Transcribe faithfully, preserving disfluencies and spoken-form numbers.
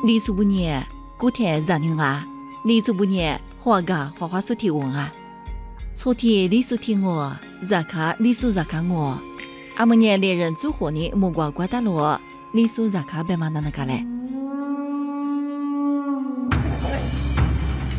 李叔伯年，古天啥人啊？李叔伯年，好个花花苏提问啊。昨天李叔提我，热卡李叔热卡我。阿么年两人组合呢，木瓜瓜大罗，李叔热卡白嘛那那个嘞。